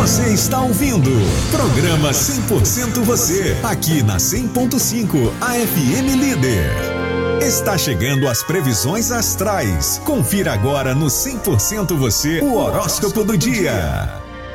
Você está ouvindo Programa 100% Você, aqui na 100.5 AFM Líder. Está chegando as previsões astrais. Confira agora no 100% Você o horóscopo do dia.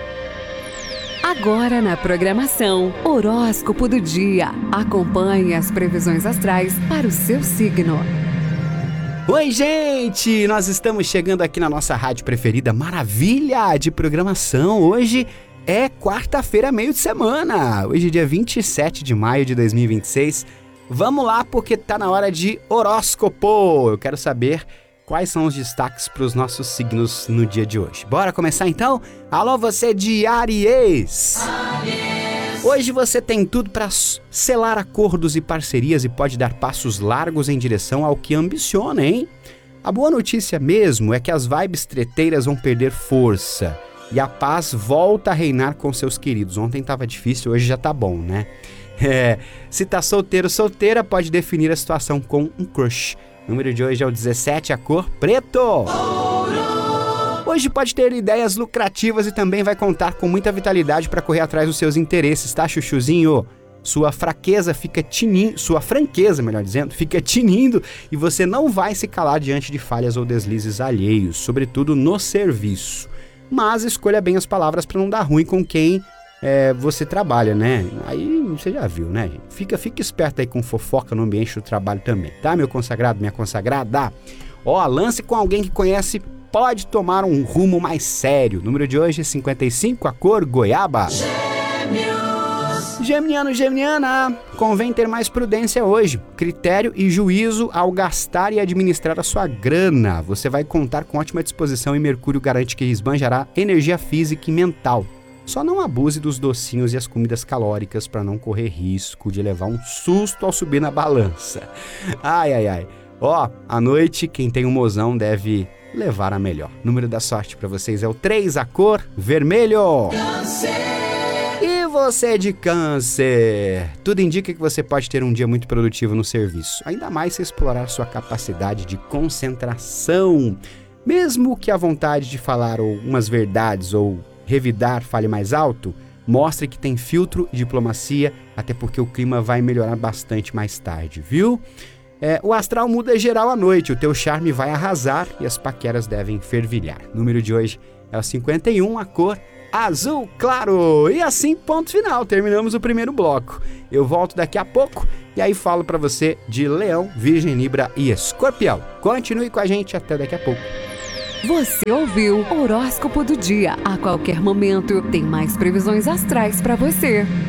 Agora na programação, horóscopo do dia. Acompanhe as previsões astrais para o seu signo. Oi, gente! Nós estamos chegando aqui na nossa rádio preferida, maravilha de programação. Hoje é quarta-feira, meio de semana. Hoje é dia 27 de maio de 2026. Vamos lá, porque tá na hora de horóscopo. Eu quero saber quais são os destaques para os nossos signos no dia de hoje. Bora começar então? Alô, você de Áries! Hoje você tem tudo para selar acordos e parcerias e pode dar passos largos em direção ao que ambiciona, hein? A boa notícia mesmo é que as vibes treteiras vão perder força e a paz volta a reinar com seus queridos. Ontem tava difícil, hoje já tá bom, né? Se tá solteiro, solteira, pode definir a situação com um crush. O número de hoje é o 17, a cor preto. Hoje pode ter ideias lucrativas e também vai contar com muita vitalidade para correr atrás dos seus interesses, tá, chuchuzinho? Sua franqueza, melhor dizendo, fica tinindo e você não vai se calar diante de falhas ou deslizes alheios, sobretudo no serviço. Mas escolha bem as palavras para não dar ruim com quem você trabalha, né? Aí você já viu, né, gente? Fica esperto aí com fofoca no ambiente do trabalho também, tá, meu consagrado, minha consagrada? Lance com alguém que conhece, pode tomar um rumo mais sério. O número de hoje é 55, a cor goiaba. Geminiano, geminiana, convém ter mais prudência hoje, critério e juízo ao gastar e administrar a sua grana. Você vai contar com ótima disposição e Mercúrio garante que esbanjará energia física e mental. Só não abuse dos docinhos e as comidas calóricas para não correr risco de levar um susto ao subir na balança. Ai. À noite, quem tem um mozão deve levar a melhor. O número da sorte para vocês é o 3, a cor vermelho. Câncer. E você de Câncer? Tudo indica que você pode ter um dia muito produtivo no serviço. Ainda mais se explorar sua capacidade de concentração. Mesmo que a vontade de falar umas verdades ou revidar fale mais alto, mostre que tem filtro e diplomacia, até porque o clima vai melhorar bastante mais tarde, viu? O astral muda geral à noite, o teu charme vai arrasar e as paqueras devem fervilhar. O número de hoje é o 51, a cor azul claro. E assim, ponto final, terminamos o primeiro bloco. Eu volto daqui a pouco e aí falo pra você de Leão, Virgem, Libra e Escorpião. Continue com a gente, até daqui a pouco. Você ouviu o horóscopo do dia. A qualquer momento tem mais previsões astrais pra você.